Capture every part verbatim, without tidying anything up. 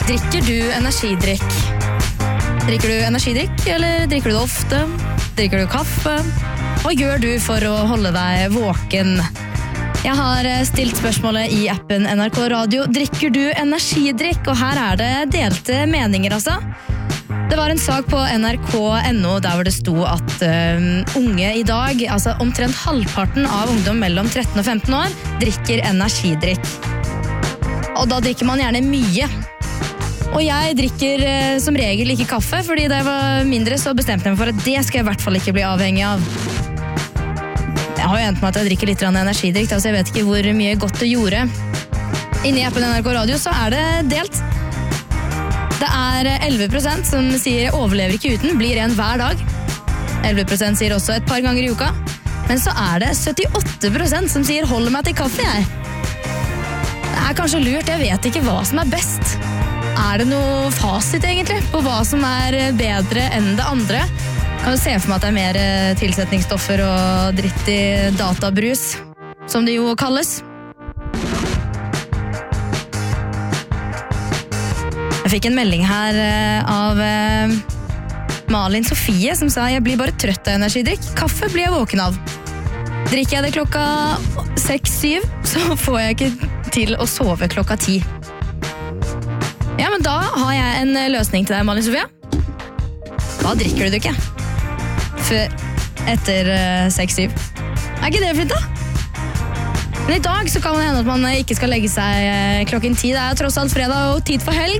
Drikker du energidrikk? Drikker du energidrikk, eller drikker du det ofte? Drikker du kaffe? Hva gjør du for å holde deg våken? Jeg har stilt spørsmålet i appen N R K Radio. Drikker du energidrikk? Og her er det delte meninger, altså. Det var en sak på N R K punktum N O der hvor det sto at uh, unge i dag, altså omtrent halvparten av ungdom mellom tretten og femten år, drikker energidrikk. Og da drikker man gjerne mye. Og jeg drikker uh, som regel ikke kaffe, fordi da jeg var mindre så bestemte jeg meg for at det skal jeg i hvert fall ikke bli avhengig av. Jeg har jo endt med at jeg drikker litt energidrikk, så jeg vet ikke hvor mye godt det gjorde. Inne i appen N R K Radio så er det delt. Det er elleve prosent som sier overlever ikke uten, blir en hver dag. elleve prosent sier også et par ganger i uka. Men så er det syttiåtte prosent som sier holder meg til kaffe, jeg. Det er kanskje lurt, jeg vet ikke hva som er best. Er det noe fasit egentlig på hva som er bedre enn det andre? Jeg kan jo se for meg at det er mer tilsetningsstoffer og dritt i databrus, som det jo kalles. Jeg fikk en melding her av Malin Sofie som sa jeg blir bare trøtt av energidrikk. Kaffe blir jeg våken av. Drikker jeg det klokka seks syv, så får jeg ikke til å sove klokka ti. Ja, men da har jeg en løsning til deg, Malin Sofie. Da drikker du det ikke. Før etter seks syv. Er ikke det fint da? Men i dag så kan det hende at man ikke skal legge seg klokken ti. Det er tross alt fredag og tid for helg.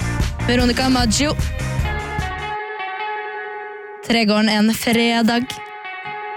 Veronica Maggio. Tregården en fredag.